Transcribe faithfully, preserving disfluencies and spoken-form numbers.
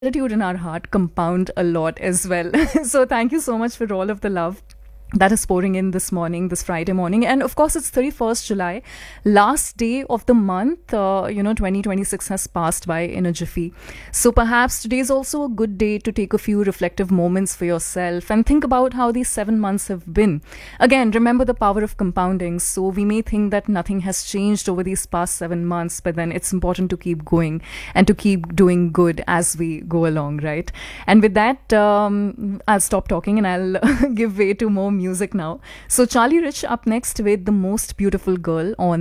gratitude in our heart compound a lot as well. So thank you so much for all of the love that is pouring in this morning, this Friday morning. And of course, it's thirty-first July, last day of the month. Uh, you know, twenty twenty-six has passed by in a jiffy. So perhaps today is also a good day to take a few reflective moments for yourself and think about how these seven months have been. Again, remember the power of compounding. So we may think that nothing has changed over these past seven months, but then it's important to keep going and to keep doing good as we go along, right? And with that, um, I'll stop talking and I'll give way to more music now. So Charlie Rich up next with The Most Beautiful Girl on